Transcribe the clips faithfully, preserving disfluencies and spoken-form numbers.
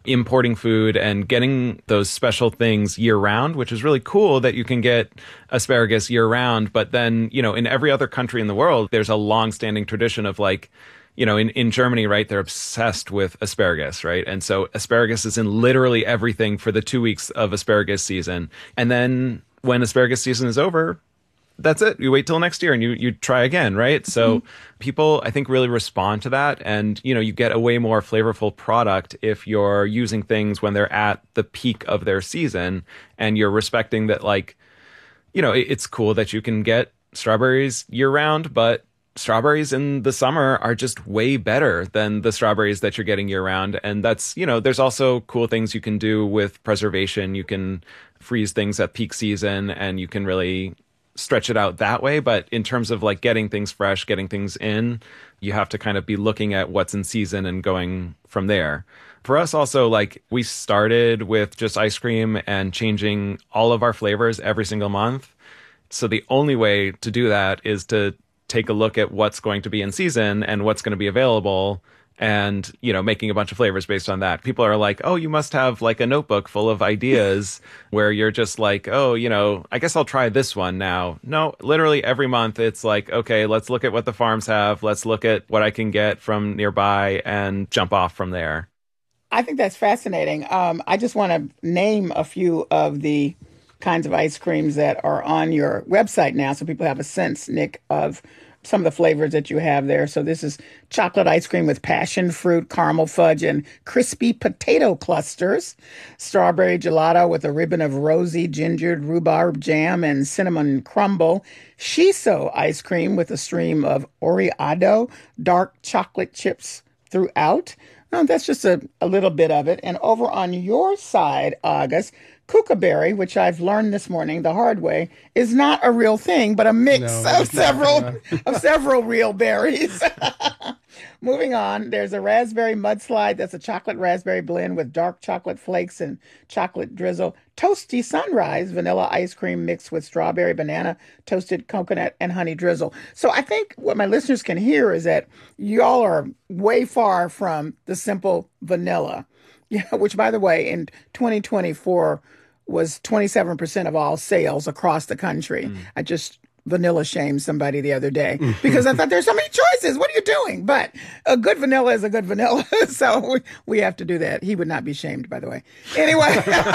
importing food and getting those special things year round, which is really cool that you can get asparagus year round. But then, you know, in every other country in the world, there's a long-standing tradition of like, you know, in, in Germany, right, they're obsessed with asparagus, right? And so asparagus is in literally everything for the two weeks of asparagus season. And then when asparagus season is over, that's it. You wait till next year and you you try again, right? Mm-hmm. So people, I think, really respond to that. And, you know, you get a way more flavorful product if you're using things when they're at the peak of their season and you're respecting that, like, you know, it, it's cool that you can get strawberries year round, but strawberries in the summer are just way better than the strawberries that you're getting year round. And that's, you know, there's also cool things you can do with preservation. You can freeze things at peak season and you can really stretch it out that way. But in terms of like getting things fresh, getting things in, you have to kind of be looking at what's in season and going from there. For us also, like, we started with just ice cream and changing all of our flavors every single month. So the only way to do that is to take a look at what's going to be in season and what's going to be available and, you know, making a bunch of flavors based on that. People are like, oh, you must have like a notebook full of ideas where you're just like, oh, you know, I guess I'll try this one now. No, literally every month it's like, okay, let's look at what the farms have. Let's look at what I can get from nearby and jump off from there. I think that's fascinating. Um, I just want to name a few of the kinds of ice creams that are on your website now so people have a sense, Nick, of some of the flavors that you have there. So this is chocolate ice cream with passion fruit, caramel fudge, and crispy potato clusters. Strawberry gelato with a ribbon of rosy gingered rhubarb jam and cinnamon crumble. Shiso ice cream with a stream of Oreado dark chocolate chips throughout. No, that's just a, a little bit of it. And over on your side, August, Kookaberry, which I've learned this morning the hard way, is not a real thing, but a mix no, of several no. of several real berries. Moving on, there's a raspberry mudslide. That's a chocolate raspberry blend with dark chocolate flakes and chocolate drizzle. Toasty sunrise, vanilla ice cream mixed with strawberry, banana, toasted coconut, and honey drizzle. So I think what my listeners can hear is that y'all are way far from the simple vanilla. Yeah, which, by the way, in twenty twenty-four was twenty-seven percent of all sales across the country. Mm. I just vanilla shamed somebody the other day because I thought there's so many choices. What are you doing? But a good vanilla is a good vanilla. So we, we have to do that. He would not be shamed, by the way. Anyway,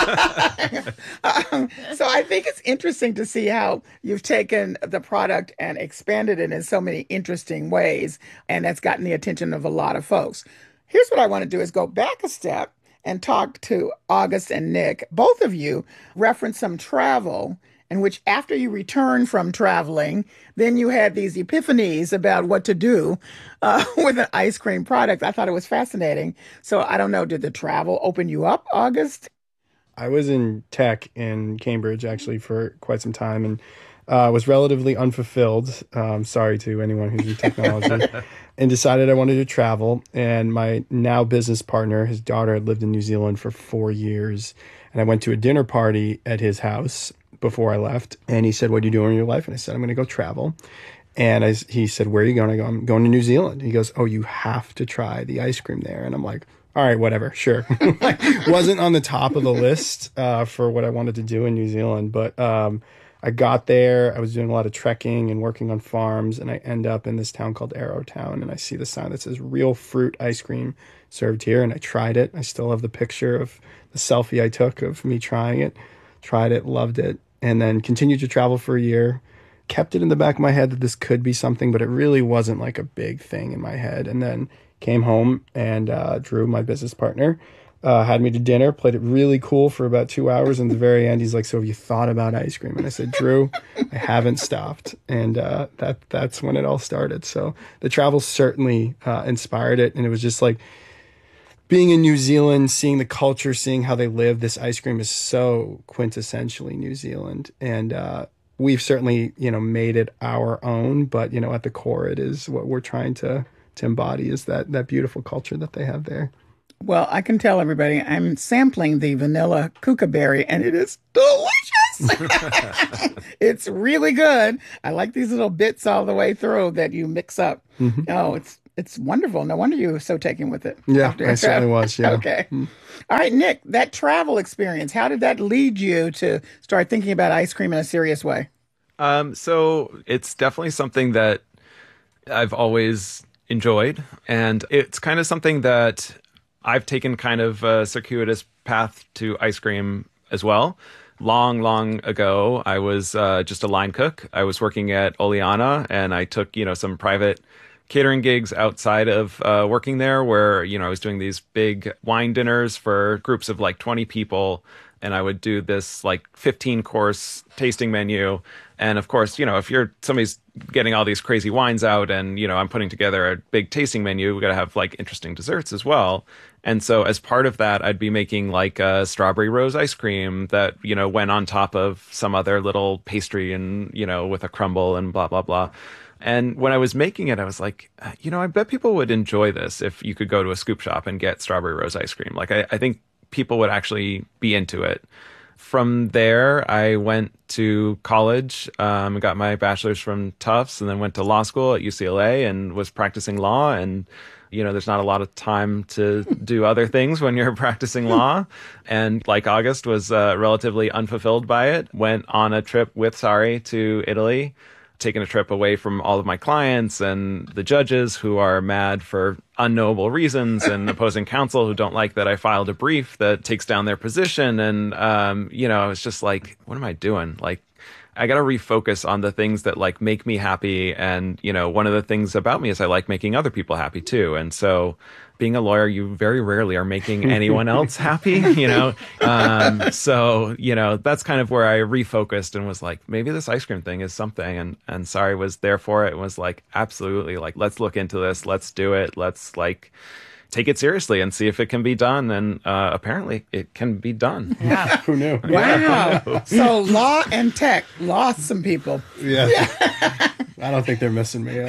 um, so I think it's interesting to see how you've taken the product and expanded it in so many interesting ways. And that's gotten the attention of a lot of folks. Here's what I want to do is go back a step and talk to August and Nick. Both of you referenced some travel in which after you returned from traveling, then you had these epiphanies about what to do uh, with an ice cream product. I thought it was fascinating. So I don't know, did the travel open you up, August? I was in tech in Cambridge, actually, for quite some time, and uh, was relatively unfulfilled. Um, sorry to anyone who's in technology. And decided I wanted to travel. And my now business partner, his daughter had lived in New Zealand for four years. And I went to a dinner party at his house before I left. And he said, what are you doing in your life? And I said, I'm going to go travel. And I, he said, where are you going? I go, I'm going to New Zealand. He goes, oh, you have to try the ice cream there. And I'm like, all right, whatever, sure. Like, wasn't on the top of the list uh, for what I wanted to do in New Zealand. But um, I got there, I was doing a lot of trekking and working on farms, and I end up in this town called Arrowtown, and I see the sign that says real fruit ice cream served here, and I tried it. I still have the picture of the selfie I took of me trying it. Tried it, loved it, and then continued to travel for a year. Kept it in the back of my head that this could be something, but it really wasn't like a big thing in my head. And then came home, and uh, Drew, my business partner, Uh, had me to dinner, played it really cool for about two hours. And at the very end, he's like, so have you thought about ice cream? And I said, Drew, I haven't stopped. And uh, that that's when it all started. So the travel certainly uh, inspired it. And it was just like being in New Zealand, seeing the culture, seeing how they live. This ice cream is so quintessentially New Zealand. And uh, we've certainly, you know, made it our own. But, you know, at the core, it is what we're trying to, to embody is that that beautiful culture that they have there. Well, I can tell everybody I'm sampling the vanilla Kookaberry, and it is delicious. It's really good. I like these little bits all the way through that you mix up. Mm-hmm. Oh, it's It's wonderful. No wonder you were so taken with it. Yeah, I certainly was. Yeah. Okay. All right, Nick, that travel experience, how did that lead you to start thinking about ice cream in a serious way? Um, so it's definitely something that I've always enjoyed. And it's kind of something that I've taken kind of a circuitous path to ice cream as well. Long, long ago, I was uh, just a line cook. I was working at Oleana, and I took, you know, some private catering gigs outside of uh, working there where, you know, I was doing these big wine dinners for groups of like twenty people. And I would do this like fifteen course tasting menu. And of course, you know, if you're somebody's getting all these crazy wines out and, you know, I'm putting together a big tasting menu, we got to have like interesting desserts as well. And so as part of that, I'd be making like a strawberry rose ice cream that, you know, went on top of some other little pastry and, you know, with a crumble and blah, blah, blah. And when I was making it, I was like, you know, I bet people would enjoy this if you could go to a scoop shop and get strawberry rose ice cream. Like, I, I think people would actually be into it. From there, I went to college, um, got my bachelor's from Tufts, and then went to law school at U C L A and was practicing law. And, you know, there's not a lot of time to do other things when you're practicing law. And like August was uh, relatively unfulfilled by it. Went on a trip with Sari to Italy, taken a trip away from all of my clients and the judges who are mad for unknowable reasons and opposing counsel who don't like that I filed a brief that takes down their position. And, um, you know, I was just like, what am I doing? Like, I got to refocus on the things that like make me happy. And, you know, one of the things about me is I like making other people happy too. And so being a lawyer, you very rarely are making anyone else happy, you know? Um, so, you know, that's kind of where I refocused and was like, maybe this ice cream thing is something. And, and Sari was there for it and was like, absolutely, like, let's look into this. Let's do it. Let's like take it seriously and see if it can be done. And uh, apparently it can be done. Yeah. Who knew? Wow. So law and tech lost some people. Yeah. yeah. I don't think they're missing me.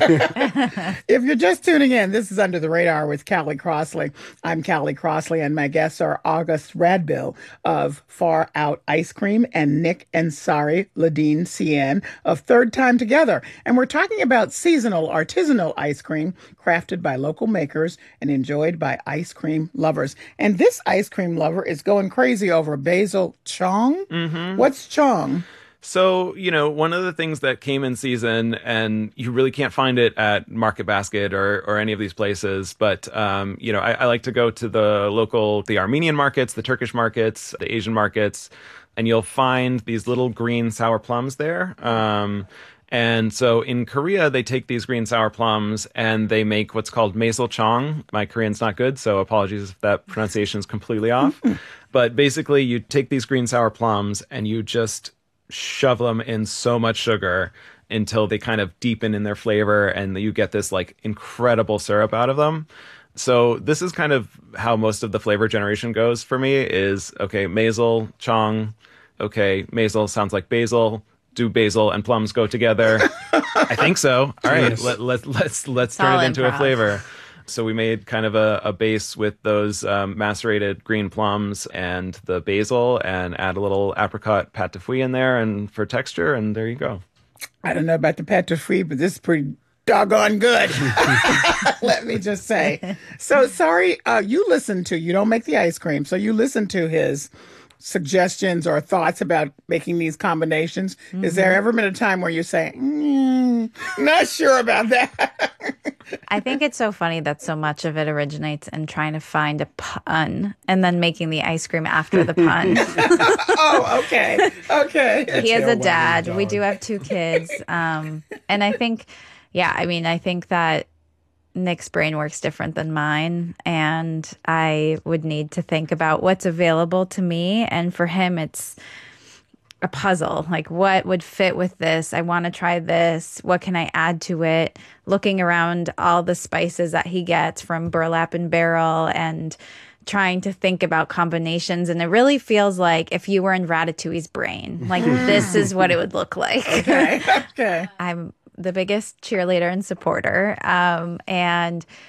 If you're just tuning in, this is Under the Radar with Callie Crossley. I'm Callie Crossley, and my guests are August Radbill of Far Out Ice Cream and Nick and Sari Ladine Cien of Third Time Together. And we're talking about seasonal artisanal ice cream crafted by local makers and enjoyed by ice cream lovers. And this ice cream lover is going crazy over Basil Chong. Mm-hmm. What's Chong? So, you know, one of the things that came in season, and you really can't find it at Market Basket or, or any of these places, but, um, you know, I, I like to go to the local, the Armenian markets, the Turkish markets, the Asian markets, and you'll find these little green sour plums there. Um, and so in Korea, they take these green sour plums and they make what's called masil chong. My Korean's not good, so apologies if that pronunciation is completely off. But basically, you take these green sour plums and you just shove them in so much sugar until they kind of deepen in their flavor and you get this like incredible syrup out of them. So this is kind of how most of the flavor generation goes for me is, okay, masil, chong, okay, masil sounds like basil. Do basil and plums go together? I think so. All right, let, let, let's let's turn it into improv. a flavor. So we made kind of a, a base with those um, macerated green plums and the basil and add a little apricot pâte de fouille in there and for texture, and there you go. I don't know about the pâte de fouille, but this is pretty doggone good. Let me just say. So, Sari, uh, you listen to, you don't make the ice cream, so you listen to his suggestions or thoughts about making these combinations. Mm-hmm. Is there ever been a time where you say, mm, not sure about that? I think it's so funny that so much of it originates in trying to find a pun and then making the ice cream after the pun. Oh, okay. Okay. He is a dad. We do have two kids. Um, and I think, yeah, I mean, I think that Nick's brain works different than mine, and I would need to think about what's available to me. And for him, it's a puzzle. Like, what would fit with this? I want to try this. What can I add to it? Looking around all the spices that he gets from Burlap and Barrel and trying to think about combinations. And it really feels like if you were in Ratatouille's brain, like this is what it would look like. Okay. Okay. I'm the biggest cheerleader and supporter. Um, and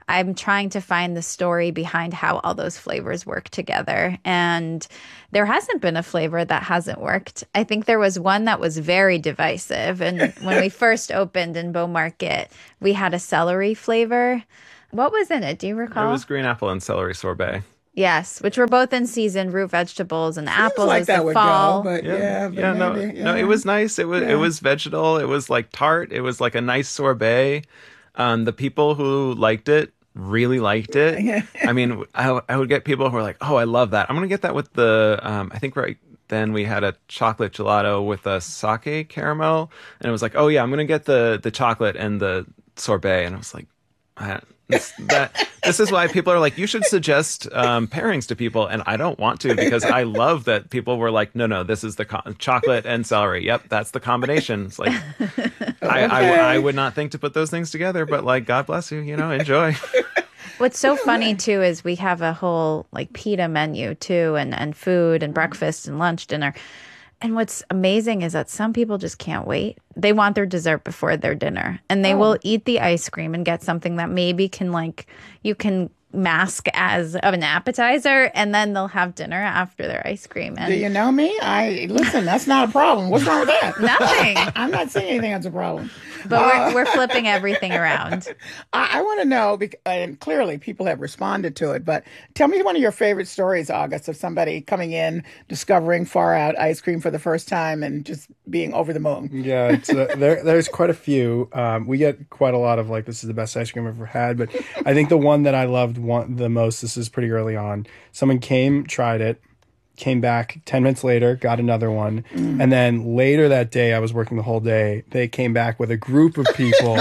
I'm trying to find the story behind how all those flavors work together. And there hasn't been a flavor that hasn't worked. I think there was one that was very divisive. And when we first opened in Beau Market, we had a celery flavor. What was in it? Do you recall? It was green apple and celery sorbet. Yes, which were both in season, root vegetables and Seems apples like as that the would fall. go, but Yeah, yeah, but yeah, no, maybe, yeah. no, it was nice. It was Yeah. it was vegetal. It was like tart. It was like a nice sorbet. Um, the people who liked it really liked it. Yeah. I mean, I, I would get people who were like, "Oh, I love that. I'm gonna get that with the." Um, I think right then we had a chocolate gelato with a sake caramel, and it was like, "Oh yeah, I'm gonna get the the chocolate and the sorbet," and I was like, I, This, that, this is why people are like, you should suggest um, pairings to people. And I don't want to, because I love that people were like, no, no, this is the co- chocolate and celery. Yep, that's the combination. It's like, I, I, I would not think to put those things together, but like, God bless you, you know, enjoy. What's so funny too is we have a whole like pita menu too, and, and food and breakfast and lunch, dinner. And what's amazing is that some people just can't wait. They want their dessert before their dinner, and they oh. will eat the ice cream and get something that maybe can like, you can mask as of an appetizer, and then they'll have dinner after their ice cream. And do you know me? I listen, that's not a problem. What's wrong with that? Nothing. I'm not saying anything that's a problem. But uh, we're, we're flipping everything around. I, I want to know, and clearly people have responded to it, but tell me one of your favorite stories, August, of somebody coming in, discovering Far Out ice cream for the first time and just being over the moon. Yeah, it's, uh, there, there's quite a few. Um, we get quite a lot of like, this is the best ice cream I've ever had. But I think the one that I loved one, the most, this is pretty early on. Someone came, tried it, came back ten minutes later, got another one. Mm. And then later that day, I was working the whole day. They came back with a group of people.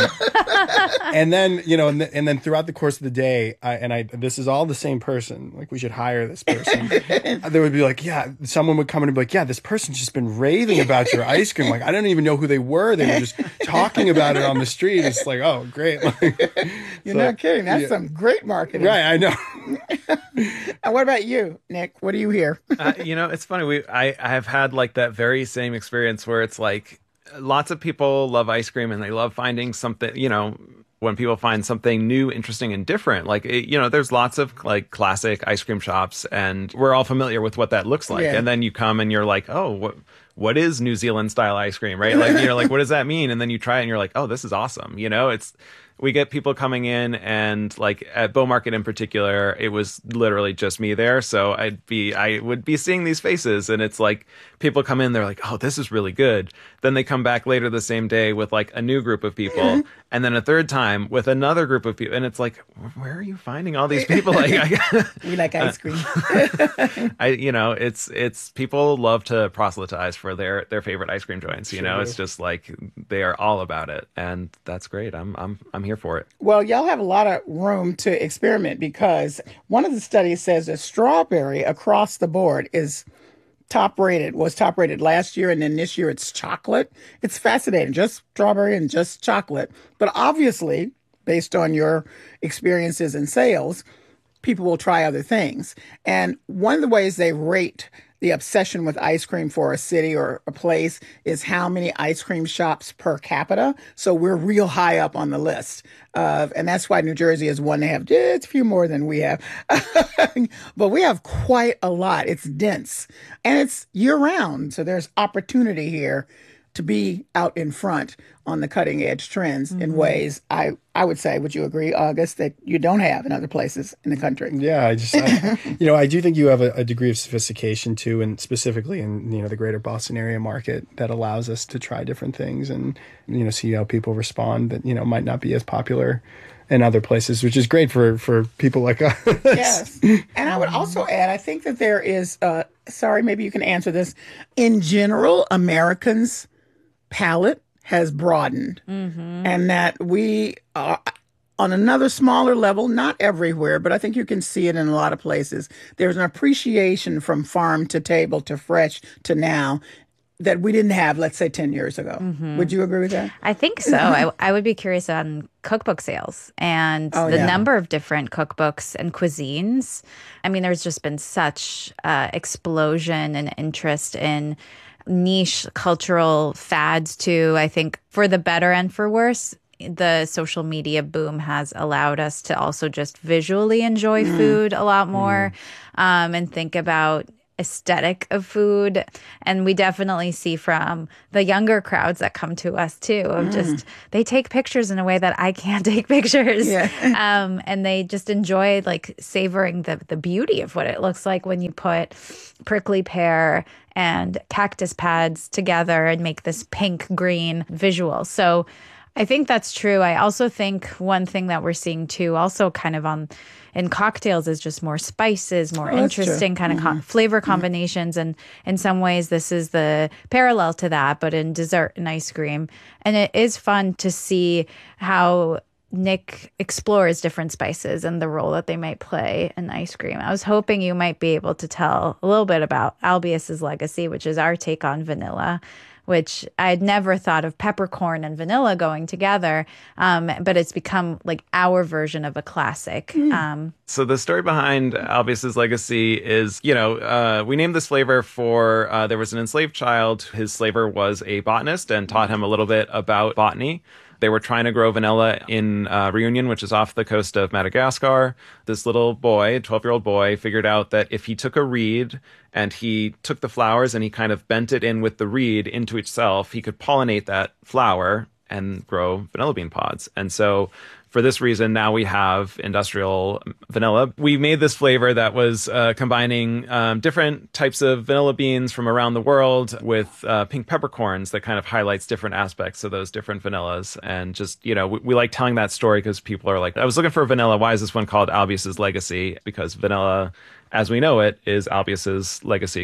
And then, you know, and, th- and then throughout the course of the day, I, and I, this is all the same person. Like, we should hire this person. They would be like, yeah, someone would come in and be like, yeah, this person's just been raving about your ice cream. Like, I don't even know who they were. They were just talking about it on the street. It's like, oh, great. You're so, not kidding. That's yeah. some great marketing. Right, I know. And what about you, Nick? What do you hear? uh, you know, it's funny. We I, I have had like that very same experience where it's like lots of people love ice cream and they love finding something, you know, when people find something new, interesting, and different. Like, it, you know, there's lots of like classic ice cream shops and we're all familiar with what that looks like. Yeah. And then you come and you're like, oh, what what is New Zealand style ice cream, right? Like, you're like, what does that mean? And then you try it and you're like, oh, this is awesome. You know, it's, we get people coming in and like at Beau Market in particular, it was literally just me there. So I'd be, I would be seeing these faces and it's like people come in, they're like, oh, this is really good. Then they come back later the same day with like a new group of people and then a third time with another group of people. And it's like, where are you finding all these people? Like, I, we like ice cream. I, you know, it's, it's people love to proselytize for their, their favorite ice cream joints. You Sure. know, it's just like, they are all about it. And that's great. I'm, I'm, I'm here for it. Well, y'all have a lot of room to experiment because one of the studies says that strawberry across the board is top rated, was top rated last year, and then this year it's chocolate. It's fascinating, just strawberry and just chocolate. But obviously, based on your experiences in sales, people will try other things. And one of the ways they rate the obsession with ice cream for a city or a place is how many ice cream shops per capita. So we're real high up on the list. Of, and that's why New Jersey is one. They have just a few more than we have. But we have quite a lot. It's dense. And it's year round. So there's opportunity here to be out in front on the cutting edge trends mm-hmm. in ways I, I would say, would you agree, August, that you don't have in other places in the country? Yeah, I just, I, you know, I do think you have a, a degree of sophistication too, and specifically in, you know, the greater Boston area market that allows us to try different things and, you know, see how people respond that, you know, might not be as popular in other places, which is great for, for people like us. Yes. And I would also add, I think that there is, uh, sorry, maybe you can answer this. In general, Americans' palate has broadened mm-hmm. and that we are on another smaller level, not everywhere, but I think you can see it in a lot of places. There's an appreciation from farm to table to fresh to now that we didn't have, let's say, ten years ago. Mm-hmm. Would you agree with that? I think so. I, I would be curious on cookbook sales and oh, the yeah. number of different cookbooks and cuisines. I mean, there's just been such uh, explosion and interest in niche cultural fads too, I think, for the better and for worse. the social media boom has allowed us to also just visually enjoy mm. food a lot more mm. um, and think about aesthetic of food. And we definitely see from the younger crowds that come to us too of mm. just they take pictures in a way that I can't take pictures. Yeah. um, and they just enjoy like savoring the the beauty of what it looks like when you put prickly pear and cactus pads together and make this pink green visual. So I think that's true. I also think one thing that we're seeing too, also kind of on in cocktails, is just more spices, more oh, interesting kind of mm-hmm. co- flavor combinations. Mm-hmm. And in some ways, this is the parallel to that, but in dessert and ice cream. And it is fun to see how Nick explores different spices and the role that they might play in ice cream. I was hoping you might be able to tell a little bit about Albius's Legacy, which is our take on vanilla, which I had never thought of peppercorn and vanilla going together, um, but it's become like our version of a classic. Mm. Um, so the story behind Albius's Legacy is, you know, uh, we named this flavor for, uh, there was an enslaved child. His slaver was a botanist and taught him a little bit about botany. They were trying to grow vanilla in uh, Reunion, which is off the coast of Madagascar. This little boy, a twelve-year-old boy, figured out that if he took a reed and he took the flowers and he kind of bent it in with the reed into itself, he could pollinate that flower and grow vanilla bean pods. And so for this reason, now we have industrial vanilla. We made this flavor that was uh, combining um, different types of vanilla beans from around the world with uh, pink peppercorns that kind of highlights different aspects of those different vanillas. And just, you know, we, we like telling that story because people are like, I was looking for a vanilla. Why is this one called Albius's Legacy? Because vanilla, as we know it, is Albius's legacy.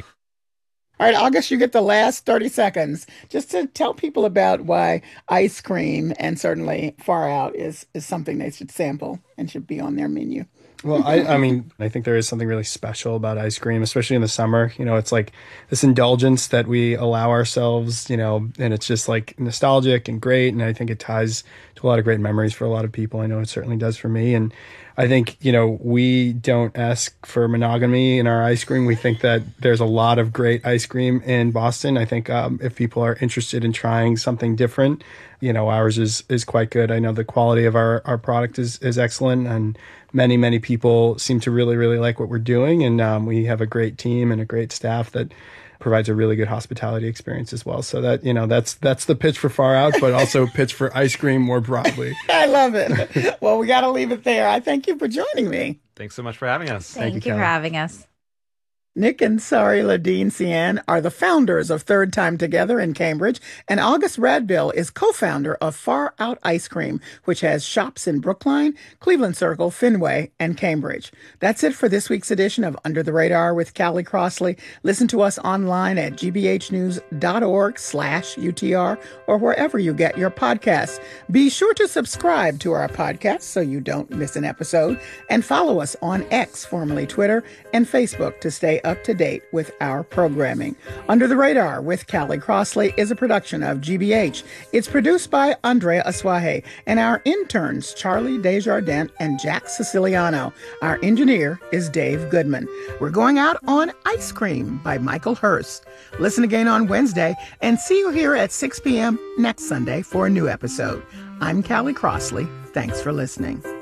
All right, August, you get the last thirty seconds just to tell people about why ice cream, and certainly Far Out, is, is something they should sample and should be on their menu. Well, I, I mean, I think there is something really special about ice cream, especially in the summer. You know, it's like this indulgence that we allow ourselves, you know, and it's just like nostalgic and great. And I think it ties to a lot of great memories for a lot of people. I know it certainly does for me. And I think, you know, we don't ask for monogamy in our ice cream. We think that there's a lot of great ice cream in Boston. I think um, if people are interested in trying something different, you know, ours is is quite good. I know the quality of our, our product is, is excellent, and many, many people seem to really, really like what we're doing. And um, we have a great team and a great staff that provides a really good hospitality experience as well. So that, you know, that's that's the pitch for Far Out, but also pitch for ice cream more broadly. I love it. Well, we got to leave it there. I thank you for joining me. Thanks so much for having us. Thank, thank you, you for having us. Nick and Sari Ledeen-Cian are the founders of Third Time Together in Cambridge, and August Radbill is co-founder of Far Out Ice Cream, which has shops in Brookline, Cleveland Circle, Fenway, and Cambridge. That's it for this week's edition of Under the Radar with Callie Crossley. Listen to us online at gbhnews.org slash UTR or wherever you get your podcasts. Be sure to subscribe to our podcast so you don't miss an episode, and follow us on X, formerly Twitter, and Facebook to stay up to date with our programming. Under the Radar with Callie Crossley is a production of G B H. It's produced by Andrea Aswahe and our interns, Charlie Desjardins and Jack Siciliano. Our engineer is Dave Goodman. We're going out on Ice Cream by Michael Hurst. Listen again on Wednesday and see you here at six p.m. next Sunday for a new episode. I'm Callie Crossley. Thanks for listening.